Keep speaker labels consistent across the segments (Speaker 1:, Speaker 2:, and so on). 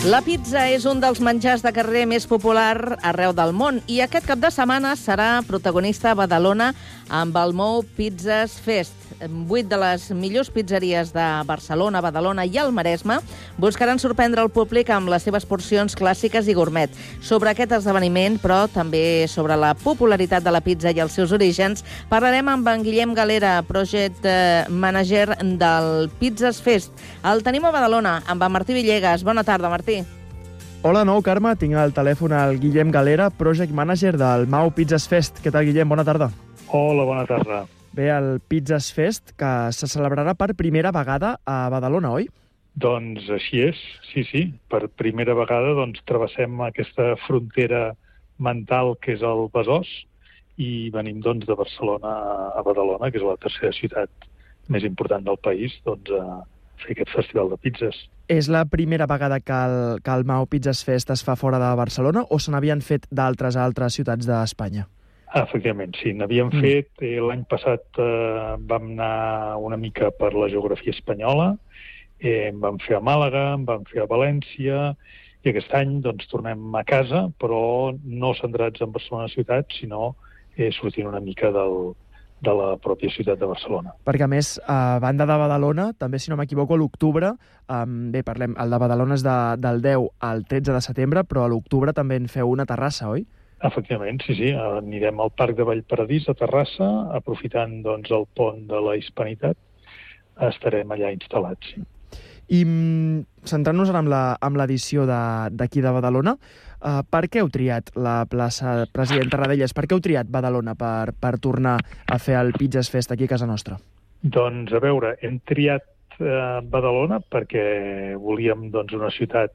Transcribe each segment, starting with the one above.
Speaker 1: La pizza és un dels menjars de carrer més popular arreu del món i aquest cap de setmana serà protagonista a Badalona amb el Mou Pizzas Fest. 8 de les millors pizzeries de Barcelona, Badalona i el Maresme buscaran sorprendre el públic amb les seves porcions clàssiques i gourmet. Sobre aquest esdeveniment, però també sobre la popularitat de la pizza i els seus orígens, parlarem amb en Guillem Galera, Project Manager del Pizzas Fest. El tenim a Badalona, amb en Martí Villegas. Bona tarda, Martí.
Speaker 2: Hola, nou, Carme. Tinc al telèfon el Guillem Galera, Project Manager del Mau Pizzas Fest. Què tal, Guillem? Bona tarda.
Speaker 3: Hola, bona tarda.
Speaker 2: Bé, el Pizzas Fest, que se celebrarà per primera vegada a Badalona, oi?
Speaker 3: Doncs així és, sí. Per primera vegada travessem aquesta frontera mental que és el Besòs i venim de Barcelona a Badalona, que és la tercera ciutat més important del país, a fer aquest festival de pizzas.
Speaker 2: És la primera vegada que el Mau Pizzas Fest es fa fora de Barcelona o se n'havien fet d'altres a altres ciutats d'Espanya?
Speaker 3: Efectivament, sí. N'havíem fet. L'any passat vam anar una mica per la geografia espanyola, en vam fer a Màlaga, en vam fer a València, i aquest any tornem a casa, però no centrats en Barcelona ciutat, sinó sortint una mica de la pròpia ciutat de Barcelona.
Speaker 2: Perquè, a més, a banda de Badalona, també, si no m'equivoco, a l'octubre, el de Badalona és del 10 al 13 de setembre, però a l'octubre també en feu una a Terrassa, oi?
Speaker 3: Efectivament, sí. Anirem al Parc de Vallparadís, a Terrassa, aprofitant el pont de la Hispanitat. Estarem allà instal·lats, sí.
Speaker 2: I centrant-nos ara amb l'edició d'aquí de Badalona, per què heu triat la plaça President Tarradellas? Per què heu triat Badalona per tornar a fer el Pizzas Fest aquí a casa nostra?
Speaker 3: Doncs, a veure, hem triat Badalona perquè volíem una ciutat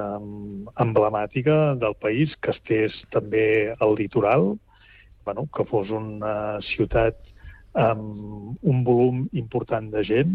Speaker 3: emblemàtica del país, que estés també al litoral, que fos una ciutat amb un volum important de gent,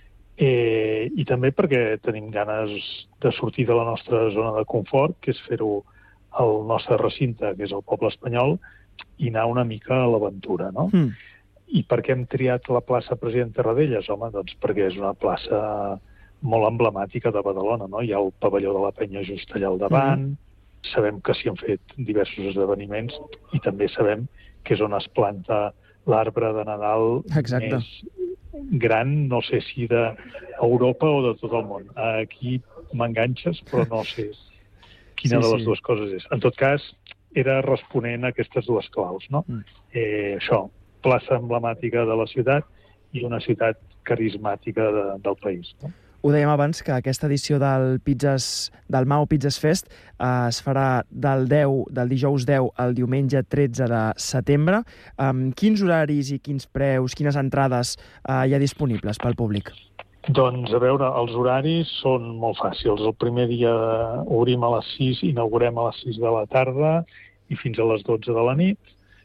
Speaker 3: i també perquè tenim ganes de sortir de la nostra zona de confort, que és fer-ho al nostre recinte, que és el poble espanyol, i anar una mica a l'aventura, no? I per què hem triat la plaça President Tarradellas? Home, perquè és una plaça molt emblemàtica de Badalona, no? Hi ha el pavelló de la Penya just allà al davant, sabem que s'hi han fet diversos esdeveniments i també sabem que és on es planta l'arbre de Nadal més gran, no sé si d'Europa o de tot el món. Aquí m'enganxes, però no sé quina de les dues coses és. En tot cas, era responent a aquestes dues claus, no? Això, plaça emblemàtica de la ciutat i una ciutat carismàtica del país, no?
Speaker 2: Ho dèiem abans, que aquesta edició del Mau Pizzas Fest es farà del dijous 10 al diumenge 13 de setembre. Quins horaris i quins preus, quines entrades hi ha disponibles pel públic?
Speaker 3: Doncs, a veure, els horaris són molt fàcils. El primer dia obrim a les 6, inaugurem a les 6 de la tarda i fins a les 12 de la nit.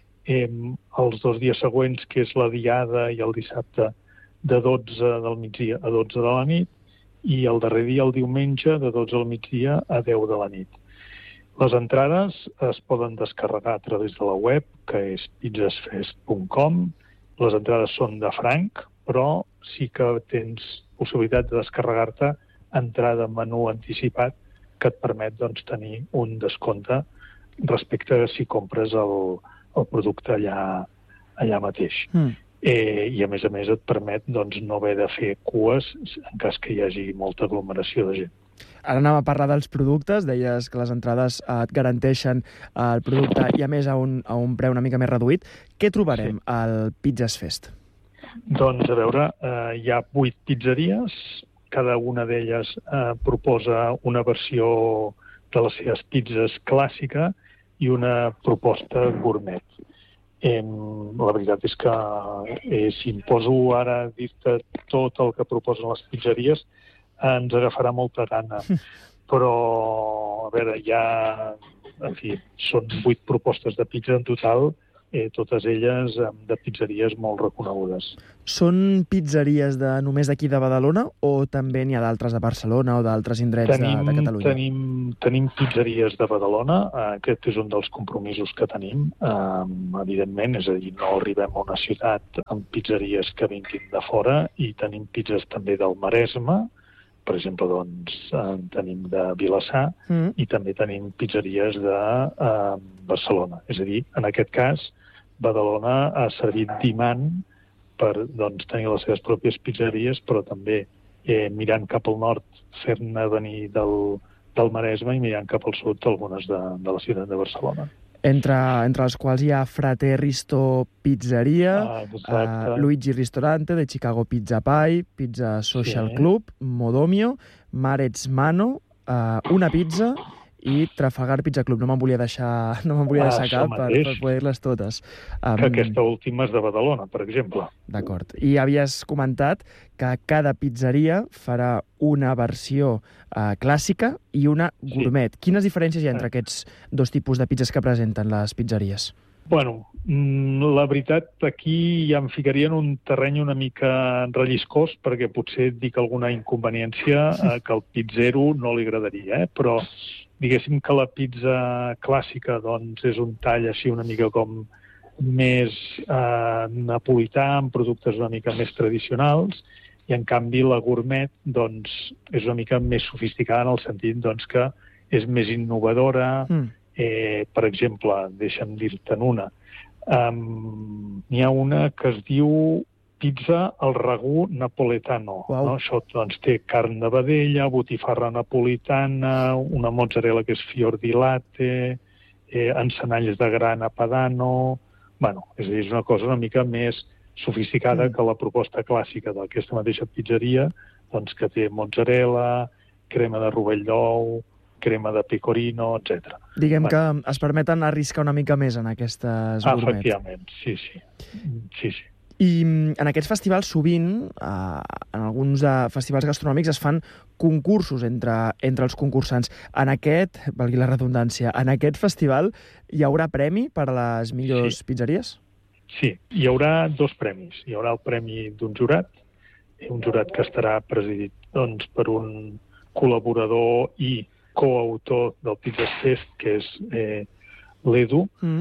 Speaker 3: Els 2 dies següents, que és la diada i el dissabte, de 12 del migdia a 12 de la nit, i el darrer dia, el diumenge, de 12 del migdia a 10 de la nit. Les entrades es poden descarregar a través de la web, que és pizzasfest.com. Les entrades són de franc, però sí que tens possibilitat de descarregar-te entrada menú anticipat, que et permet tenir un descompte respecte a si compres el producte allà mateix. I, a més, et permet no haver de fer cues en cas que hi hagi molta aglomeració de gent.
Speaker 2: Ara anem a parlar dels productes. Deies que les entrades et garanteixen el producte i, a més, a un preu una mica més reduït. Què trobarem al Pizzas Fest?
Speaker 3: Doncs, a veure, hi ha 8 pizzeries. Cada una d'elles proposa una versió de les seves pizzas clàssica i una proposta gourmet. La veritat és que si em poso ara a dir-te tot el que proposen les pizzeries, ens agafarà molta gana. Però, a veure, són 8 propostes de pizza en total, totes elles de pizzeries molt reconegudes.
Speaker 2: Són pizzeries només d'aquí de Badalona o també n'hi ha d'altres de Barcelona o d'altres indrets de Catalunya?
Speaker 3: Tenim pizzeries de Badalona, aquest és un dels compromisos que tenim, evidentment, és a dir, no arribem a una ciutat amb pizzeries que vinguin de fora, i tenim pizzas també del Maresme, per exemple, doncs, en tenim de Vilassar i també tenim pizzeries de Barcelona. És a dir, en aquest cas, Badalona ha servit d'imant per doncs, tenir les seves pròpies pizzeries, però també mirant cap al nord, fer-ne venir del Maresme i mirant cap al sud algunes de la ciutat de Barcelona.
Speaker 2: Entre les quals hi ha Frate Risto Pizzeria, Luigi Ristorante, de Chicago Pizza Pie, Pizza Social Club, Modomio, Maret's Mano, Una Pizza i Trafalgar Pizza Club. No me'n volia deixar cap per poder dir-les totes.
Speaker 3: Que aquesta última és de Badalona, per exemple.
Speaker 2: D'acord. I havies comentat que cada pizzeria farà una versió clàssica i una gourmet. Quines diferències hi ha entre aquests dos tipus de pizzas que presenten les pizzeries?
Speaker 3: Bueno, la veritat, aquí ja em ficaria en un terreny una mica relliscós, perquè potser dic alguna inconveniència que al pizzero no li agradaria, però diguéssim que la pizza clàssica doncs, és un tall així una mica com més napolità, amb productes una mica més tradicionals, i en canvi la gourmet doncs, és una mica més sofisticada en el sentit doncs, que és més innovadora. Per exemple, deixa'm dir-te'n una. N'hi ha una que es diu pizza al ragú napoletano.
Speaker 2: Wow.
Speaker 3: No? Això doncs, té carn de vedella, botifarra napolitana, una mozzarella que és fior di latte, encenalles de grana padano. Bueno, és a dir, és una cosa una mica més sofisticada que la proposta clàssica d'aquesta mateixa pizzeria, doncs, que té mozzarella, crema de rovell d'ou, crema de pecorino, etc.
Speaker 2: Diguem que es permeten arriscar una mica més en aquestes gourmet.
Speaker 3: Efectivament, sí.
Speaker 2: I en aquests festivals sovint, en alguns festivals gastronòmics, es fan concursos entre els concursants. En aquest, valgui la redundància, en aquest festival hi haurà premi per a les millors pizzeries?
Speaker 3: Sí, hi haurà dos premis. Hi haurà el premi d'un jurat que estarà presidit doncs, per un col·laborador i coautor del Pizzas Fest, que és l'Edu,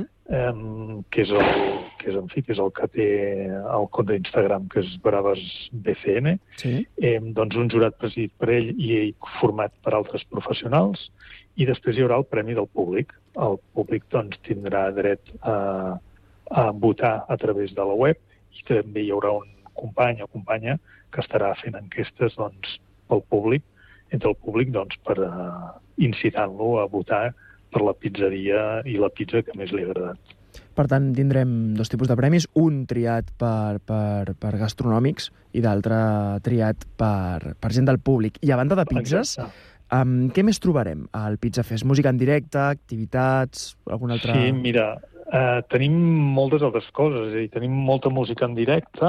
Speaker 3: que és el que té el compte d'Instagram, que és BravasBCN. Doncs un jurat presidit per ell i format per altres professionals. I després hi haurà el premi del públic. El públic doncs, tindrà dret a votar a través de la web i també hi haurà un company o companya que estarà fent enquestes doncs, entre el públic doncs, per incitant-lo a votar per la pizzeria i la pizza que més li ha agradat.
Speaker 2: Per tant, tindrem dos tipus de premis, un triat per gastronòmics i d'altre triat per gent del públic. I a banda de pizzas, què més trobarem al Pizza Fest? Música en directe, activitats, alguna altra...
Speaker 3: Sí, mira, tenim moltes altres coses, és a dir, tenim molta música en directe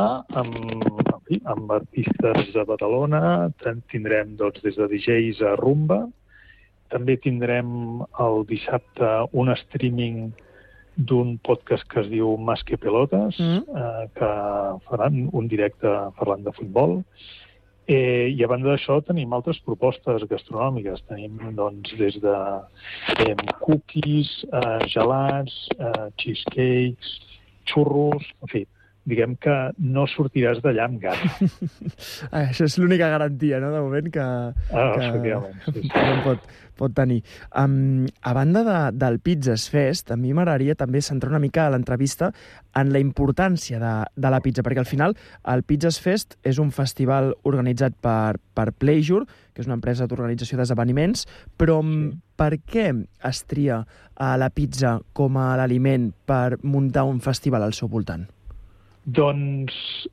Speaker 3: amb artistes de Badalona, tindrem doncs, des de DJs a rumba, també tindrem el dissabte un streaming d'un podcast que es diu Más que Pelotas, que faran un directe parlant de futbol. I a banda d'això tenim altres propostes gastronòmiques. Tenim doncs, des de cookies, gelats, cheesecakes, xurros, en fi, diguem que no sortiràs d'allà amb gana.
Speaker 2: Això és l'única garantia, no?, de moment que pot tenir. A banda del Pizzas Fest, a mi m'agradaria també centrar una mica l'entrevista en la importància de la pizza, perquè al final el Pizzas Fest és un festival organitzat per Pleasure, que és una empresa d'organització d'esdeveniments, però per què es tria la pizza com a l'aliment per muntar un festival al seu voltant?
Speaker 3: Doncs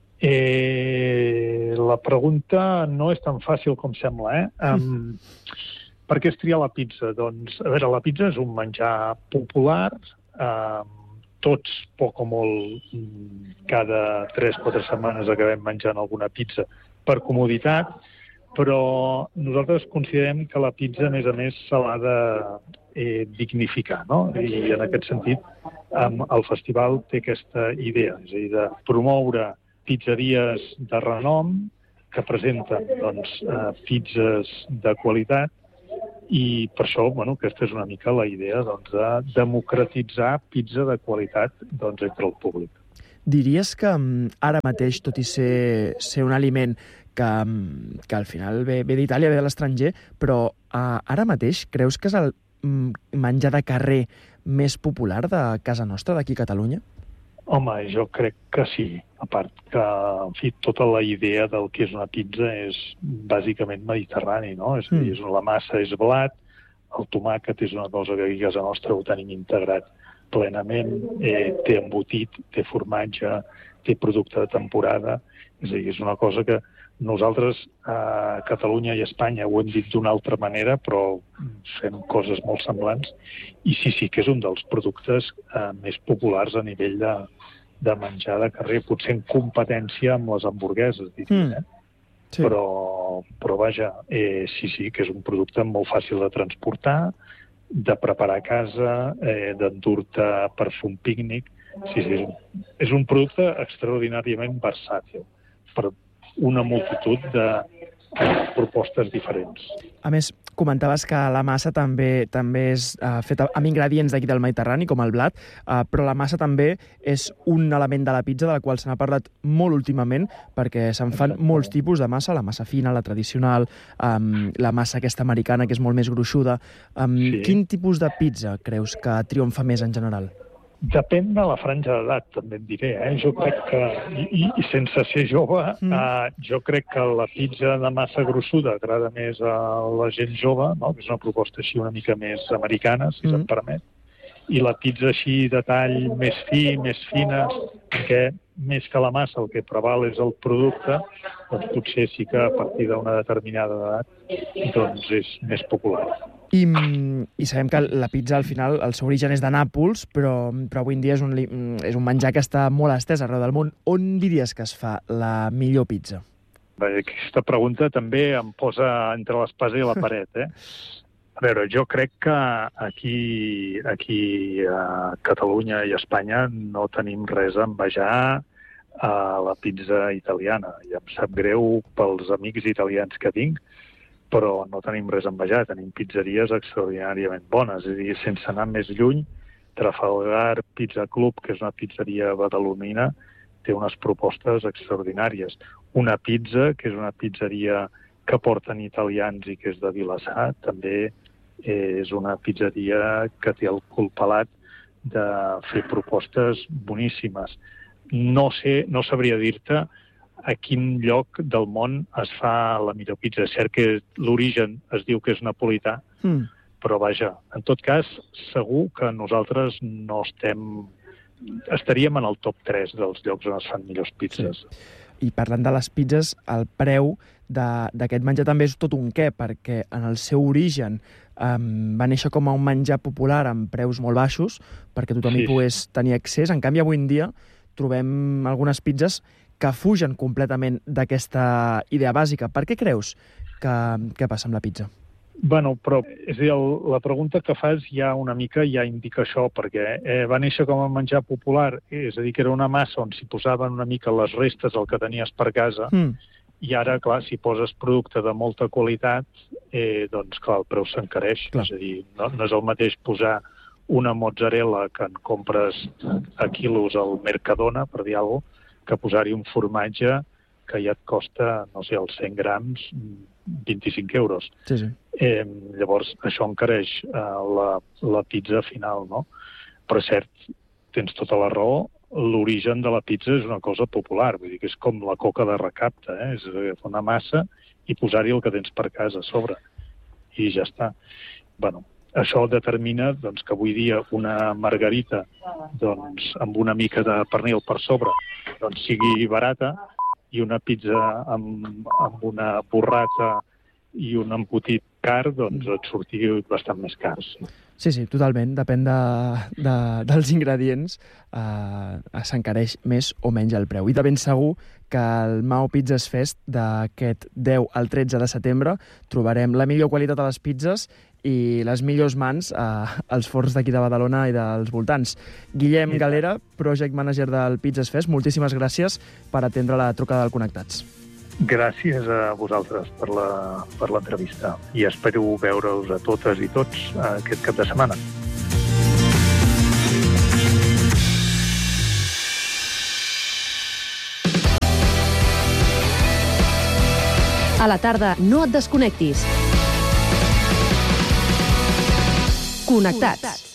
Speaker 3: la pregunta no és tan fàcil com sembla, Per què es tria la pizza? Doncs, a veure, la pizza és un menjar popular, tots, poc o molt, cada 3-4 setmanes acabem menjant alguna pizza per comoditat, però nosaltres considerem que la pizza, a més, se l'ha de dignificar, no? I en aquest sentit, el festival té aquesta idea, és a dir, de promoure pizzeries de renom que presenten doncs, pizzas de qualitat, i per això aquesta és una mica la idea doncs, de democratitzar pizza de qualitat doncs, entre el públic.
Speaker 2: Diries que ara mateix, tot i ser un aliment que al final ve d'Itàlia, ve de l'estranger, però ara mateix creus que és el menjar de carrer més popular de casa nostra, d'aquí a Catalunya?
Speaker 3: Home, jo crec que sí. A part que, en fi, tota la idea del que és una pizza és bàsicament mediterrani, no? És a dir, la massa és blat, el tomàquet és una cosa que aquí a casa nostra ho tenim integrat plenament, té embotit, té formatge, té producte de temporada, és a dir, és una cosa que nosaltres a Catalunya i a Espanya ho hem dit d'una altra manera, però fem coses molt semblants, i sí que és un dels productes més populars a nivell de menjar de carrer, potser en competència amb les hamburgueses, diria, Sí. Però vaja, sí, que és un producte molt fàcil de transportar, de preparar a casa, d'endur-te per fer un pícnic. Sí, és un producte extraordinàriament versàtil per una multitud de propostes diferents.
Speaker 2: A més, comentaves que la massa també és feta amb ingredients d'aquí del Mediterrani, com el blat, però la massa també és un element de la pizza del qual se n'ha parlat molt últimament, perquè se'n fan molts tipus de massa, la massa fina, la tradicional, la massa aquesta americana, que és molt més gruixuda. Quin tipus de pizza creus que triomfa més en general?
Speaker 3: Depèn de la franja d'edat, també et diré. Jo crec que, i sense ser jove, jo crec que la pizza de massa grossuda agrada més a la gent jove, no? Que és una proposta així una mica més americana, si se'm permet. I la pizza així de tall més fi, més fina, que més que la massa el que preval és el producte, doncs potser sí que a partir d'una determinada edat doncs és més popular.
Speaker 2: I sabem que la pizza, al final, el seu origen és de Nàpols, però avui en dia és un menjar que està molt estès arreu del món. On diries que es fa la millor pizza?
Speaker 3: Aquesta pregunta també em posa entre l'espasa i la paret, A veure, jo crec que aquí a Catalunya i a Espanya no tenim res a envejar a la pizza italiana. I em sap greu pels amics italians que tinc, però no tenim res a envejar, tenim pizzeries extraordinàriament bones. És a dir, sense anar més lluny, Trafalgar Pizza Club, que és una pizzeria badalonina, té unes propostes extraordinàries. Una Pizza, que és una pizzeria que porten italians i que és de Vilassar, també és una pizzeria que té el cul pelat de fer propostes boníssimes. No sabria dir-te a quin lloc del món es fa la millor pizza. És cert que l'origen es diu que és napolità, però vaja, en tot cas, segur que nosaltres no estaríem en el top 3 dels llocs on es fan millors pizzas.
Speaker 2: Sí. I parlant de les pizzas, el preu d'aquest menjar també és tot un què, perquè en el seu origen va néixer com a un menjar popular amb preus molt baixos, perquè tothom hi pogués tenir accés. En canvi, avui en dia trobem algunes pizzas que fugen completament d'aquesta idea bàsica. Per què creus que passa amb la pizza?
Speaker 3: Bueno, però és a dir, la pregunta que fas ja una mica ja indica això, perquè va néixer com a menjar popular, és a dir, que era una massa on s'hi posaven una mica les restes del que tenies per casa, i ara, clar, si poses producte de molta qualitat, doncs, clar, el preu s'encareix. És a dir, no és el mateix posar una mozzarella que en compres a quilos al Mercadona, per dir alguna cosa, que posar-hi un formatge que ja et costa, no sé, els 100 grams, 25 euros.
Speaker 2: Sí.
Speaker 3: Llavors, això encareix la pizza final, no? Però és cert, tens tota la raó, l'origen de la pizza és una cosa popular, vull dir que és com la coca de recapte, és agafar una massa i posar-hi el que tens per casa a sobre, i ja està. Bueno, això determina doncs, que avui dia una margarita doncs, amb una mica de pernil per sobre doncs, sigui barata, i una pizza amb una burrata i un embotit car, doncs et surti bastant més car.
Speaker 2: Sí, totalment. Depèn dels ingredients, s'encareix més o menys el preu. I de ben segur que al Mao Pizzas Fest d'aquest 10 al 13 de setembre trobarem la millor qualitat de les pizzas i les millors mans als forns d'aquí de Badalona i dels voltants. Guillem Galera, Project Manager del Pizzas Fest, moltíssimes gràcies per atendre la trucada del Connectats.
Speaker 3: Gràcies a vosaltres per l'entrevista i espero veure-us a totes i tots aquest cap de setmana.
Speaker 4: A la tarda no et desconnectis. Connectats.